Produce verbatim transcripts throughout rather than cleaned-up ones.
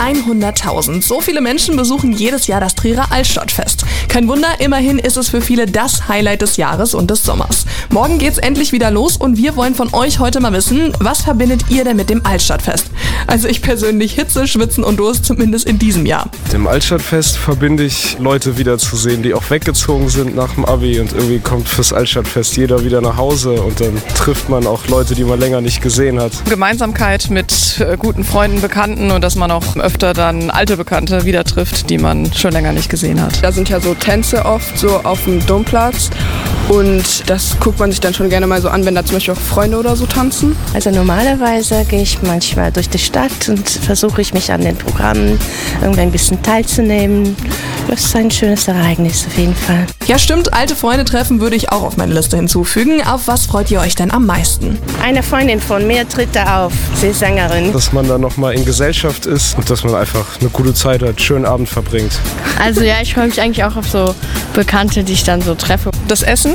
hunderttausend. So viele Menschen besuchen jedes Jahr das Trierer Altstadtfest. Kein Wunder, immerhin ist es für viele das Highlight des Jahres und des Sommers. Morgen geht's endlich wieder los und wir wollen von euch heute mal wissen, was verbindet ihr denn mit dem Altstadtfest? Also ich persönlich Hitze, Schwitzen und Durst, zumindest in diesem Jahr. Mit dem Altstadtfest verbinde ich Leute wiederzusehen, die auch weggezogen sind nach dem Abi und irgendwie kommt fürs Altstadtfest jeder wieder nach Hause und dann trifft man auch Leute, die man länger nicht gesehen hat. Gemeinsamkeit mit äh, guten Freunden, Bekannten und dass man auch öfter dann alte Bekannte wieder trifft, die man schon länger nicht gesehen hat. Da sind ja so Tänze oft so auf dem Domplatz und das guckt man sich dann schon gerne mal so an, wenn da zum Beispiel auch Freunde oder so tanzen. Also normalerweise gehe ich manchmal durch die Stadt und versuche ich mich an den Programmen irgendwie ein bisschen teilzunehmen. Das ist ein schönes Ereignis auf jeden Fall. Ja stimmt, alte Freunde treffen würde ich auch auf meine Liste hinzufügen. Auf was freut ihr euch denn am meisten? Eine Freundin von mir tritt da auf, sie ist Sängerin. Dass man dann nochmal in Gesellschaft ist und dass man einfach eine gute Zeit hat, einen schönen Abend verbringt. Also ja, ich freue mich eigentlich auch auf so Bekannte, die ich dann so treffe. Das Essen,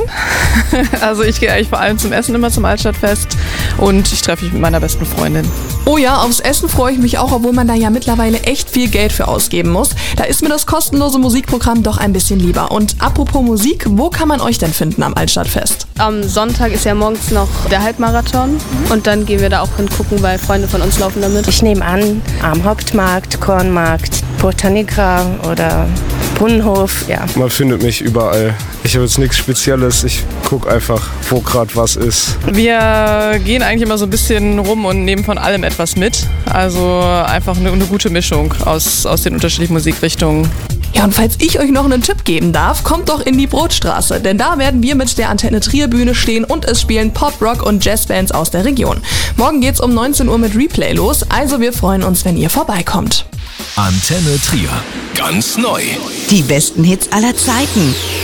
also ich gehe eigentlich vor allem zum Essen immer zum Altstadtfest und ich treffe mich mit meiner besten Freundin. Oh ja, aufs Essen freue ich mich auch, obwohl man da ja mittlerweile echt viel Geld für ausgeben muss. Da ist mir das kostenlose Musikprogramm doch ein bisschen lieber. Und apropos Musik, wo kann man euch denn finden am Altstadtfest? Am Sonntag ist ja morgens noch der Halbmarathon und dann gehen wir da auch hingucken, weil Freunde von uns laufen damit. Ich nehme an, am Hauptmarkt, Kornmarkt, Porta Nigra oder Brunnenhof, ja. Man findet mich überall. Ich habe jetzt nichts Spezielles, ich gucke einfach, wo gerade was ist. Wir gehen eigentlich immer so ein bisschen rum und nehmen von allem etwas mit. Also einfach eine, eine gute Mischung aus, aus den unterschiedlichen Musikrichtungen. Ja, und falls ich euch noch einen Tipp geben darf, kommt doch in die Brotstraße, denn da werden wir mit der Antenne Trier Bühne stehen und es spielen Pop, Rock und Jazzbands aus der Region. Morgen geht's um neunzehn Uhr mit Replay los, also wir freuen uns, wenn ihr vorbeikommt. Antenne Trier. Ganz neu. Die besten Hits aller Zeiten.